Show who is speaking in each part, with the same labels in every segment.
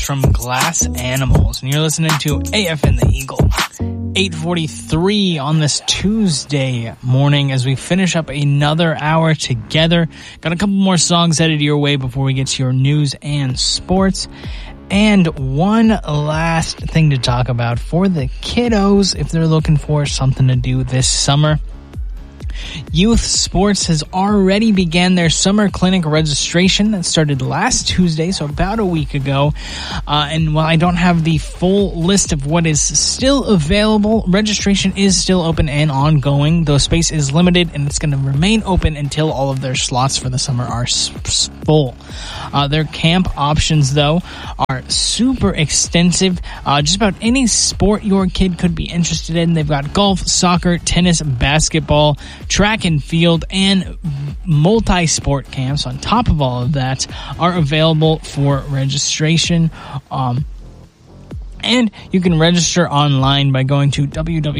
Speaker 1: from Glass Animals, and you're listening to AFN The Eagle. 8:43 on this Tuesday morning as we finish up another hour together. Got a couple more songs headed your way before we get to your news and sports. And one last thing to talk about for the kiddos if they're looking for something to do this summer. Youth Sports has already began their summer clinic registration that started last Tuesday, so about a week ago. And while I don't have the full list of what is still available, registration is still open and ongoing, though space is limited and it's going to remain open until all of their slots for the summer are full. Their camp options, though, are super extensive. Just about any sport your kid could be interested in. They've got golf, soccer, tennis, basketball, track and field, and multi-sport camps on top of all of that are available for registration. And you can register online by going to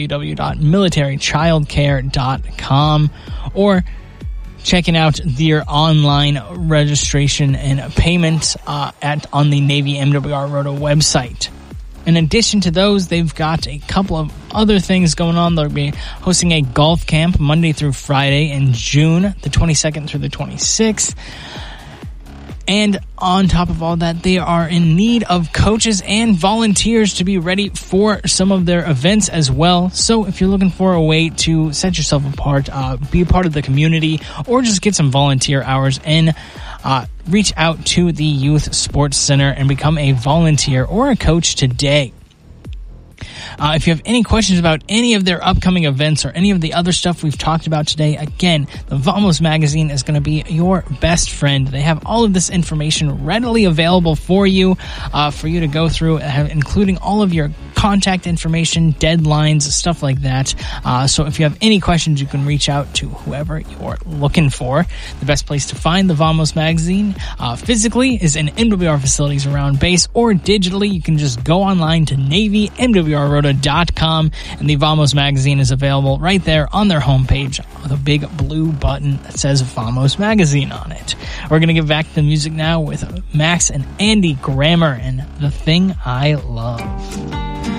Speaker 1: www.militarychildcare.com or checking out their online registration and payment on the Navy MWR Rota website. In addition to those, they've got a couple of other things going on. They'll be hosting a golf camp Monday through Friday in June, the 22nd through the 26th. And on top of all that, they are in need of coaches and volunteers to be ready for some of their events as well. So if you're looking for a way to set yourself apart, be a part of the community, or just get some volunteer hours in, reach out to the Youth Sports Center and become a volunteer or a coach today. If you have any questions about any of their upcoming events or any of the other stuff we've talked about today, again, the Vamos magazine is going to be your best friend. They have all of this information readily available for you to go through, including all of your contact information, deadlines, stuff like that. So if you have any questions, you can reach out to whoever you're looking for. The best place to find the Vamos magazine physically is in MWR facilities around base, or digitally, you can just go online to NavyMWRRota.com, and the Vamos magazine is available right there on their homepage with a big blue button that says Vamos magazine on it. We're going to get back to the music now with Max and Andy Grammer and The Thing I Love.